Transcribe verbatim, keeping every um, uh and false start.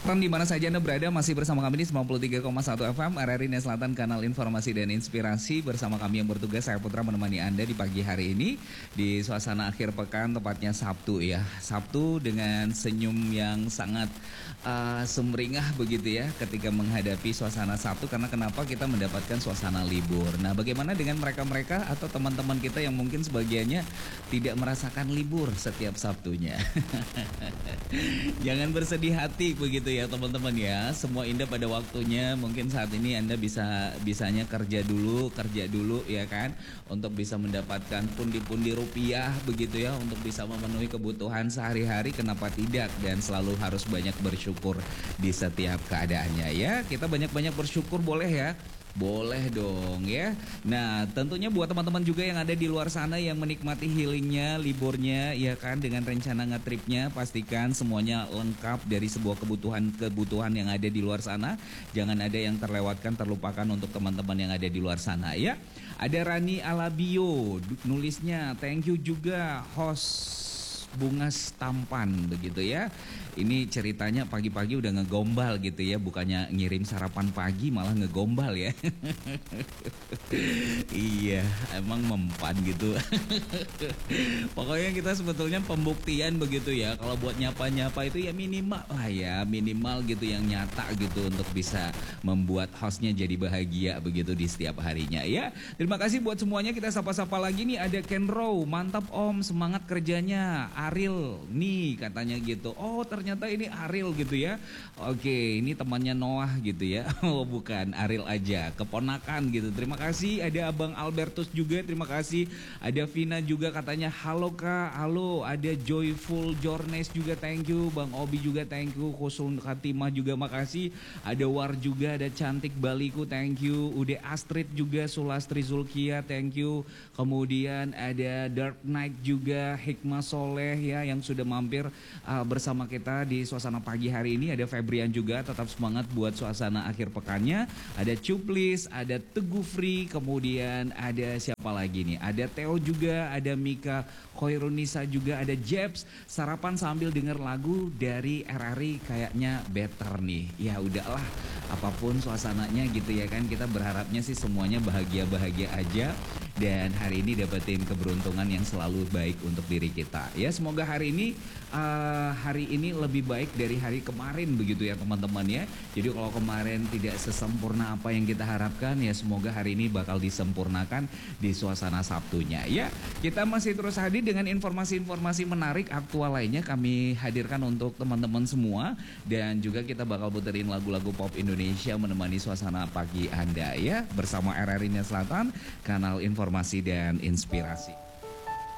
Di mana saja Anda berada, masih bersama kami di sembilan puluh tiga koma satu F M R R I Nia Selatan, kanal informasi dan inspirasi. Bersama kami yang bertugas, saya Putra, menemani Anda di pagi hari ini di suasana akhir pekan, tepatnya Sabtu ya. Sabtu dengan senyum yang sangat uh, sumringah begitu ya ketika menghadapi suasana Sabtu. Karena kenapa? Kita mendapatkan suasana libur. Nah, bagaimana dengan mereka-mereka atau teman-teman kita yang mungkin sebagiannya tidak merasakan libur setiap Sabtunya? Jangan bersedih hati begitu ya teman-teman ya. Semua indah pada waktunya. Mungkin saat ini Anda bisa bisanya kerja dulu, kerja dulu ya kan, untuk bisa mendapatkan pundi-pundi rupiah begitu ya, untuk bisa memenuhi kebutuhan sehari-hari. Kenapa tidak? Dan selalu harus banyak bersyukur di setiap keadaannya ya. Kita banyak-banyak bersyukur boleh ya. Boleh dong ya. Nah, tentunya buat teman-teman juga yang ada di luar sana yang menikmati healingnya, liburnya ya kan, dengan rencana ngetripnya, pastikan semuanya lengkap dari sebuah kebutuhan-kebutuhan yang ada di luar sana. Jangan ada yang terlewatkan, terlupakan untuk teman-teman yang ada di luar sana ya. Ada Rani Alabio nulisnya, thank you juga host Bungas Tampan begitu ya. Ini ceritanya pagi-pagi udah ngegombal gitu ya, bukannya ngirim sarapan pagi malah ngegombal ya. Iya, emang mempan gitu. Pokoknya kita sebetulnya pembuktian begitu ya. Kalau buat nyapa-nyapa itu ya minimal lah ya, minimal gitu yang nyata gitu untuk bisa membuat hostnya jadi bahagia begitu di setiap harinya ya. Terima kasih buat semuanya. Kita sapa-sapa lagi nih. Ada Ken Row, mantap om, semangat kerjanya. Ariel nih katanya gitu. Oh ternyata ini Ariel gitu ya. Oke, ini temannya Noah gitu ya. Oh bukan, Ariel aja, keponakan gitu. Terima kasih. Ada Abang Albertus juga, terima kasih. Ada Vina juga katanya halo kak, halo. Ada Joyful Jornes juga, thank you. Bang Obi juga thank you. Khusul Khatimah juga makasih. Ada War juga, ada Cantik Baliku, thank you. Udah Astrid juga, Sulastri Zulkia, thank you. Kemudian ada Dark Knight juga, Hikmah Soleh ya, yang sudah mampir uh, bersama kita di suasana pagi hari ini. Ada Febrian juga, tetap semangat buat suasana akhir pekannya. Ada Cuplis, ada Teguh Free, kemudian ada siapa lagi nih? Ada Theo juga, ada Mika Khoirunisa juga, ada Jeps. Sarapan sambil denger lagu dari R R I kayaknya better nih. Ya udahlah, apapun suasananya gitu ya kan, kita berharapnya sih semuanya bahagia-bahagia aja. Dan hari ini dapetin keberuntungan yang selalu baik untuk diri kita. Ya semoga hari ini uh, hari ini lebih baik dari hari kemarin begitu ya teman-teman ya. Jadi kalau kemarin tidak sesempurna apa yang kita harapkan, ya semoga hari ini bakal disempurnakan di suasana Sabtunya ya. Kita masih terus hadir dengan informasi-informasi menarik aktual lainnya kami hadirkan untuk teman-teman semua. Dan juga kita bakal puterin lagu-lagu pop Indonesia menemani suasana pagi Anda ya. Bersama R R I Nia Selatan, kanal informasi dan inspirasi.